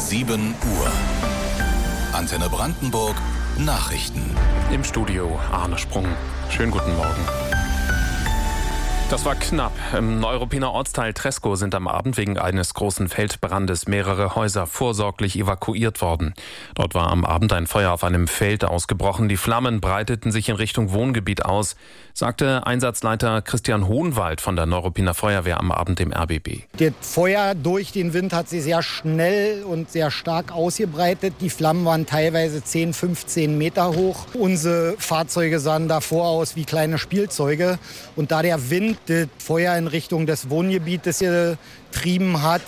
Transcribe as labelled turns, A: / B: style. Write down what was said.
A: 7 Uhr. Antenne Brandenburg, Nachrichten.
B: Im Studio Arne Sprung. Schönen guten Morgen. Das war knapp. Im Neuruppiner Ortsteil Treskow sind am Abend wegen eines großen Feldbrandes mehrere Häuser vorsorglich evakuiert worden. Dort war am Abend ein Feuer auf einem Feld ausgebrochen. Die Flammen breiteten sich in Richtung Wohngebiet aus, sagte Einsatzleiter Christian Hohenwald von der Neuruppiner Feuerwehr am Abend im RBB.
C: Das Feuer durch den Wind hat sich sehr schnell und sehr stark ausgebreitet. Die Flammen waren teilweise 10, 15 Meter hoch. Unsere Fahrzeuge sahen davor aus wie kleine Spielzeuge. Und da der Wind das Feuer in Richtung des Wohngebietes getrieben hat,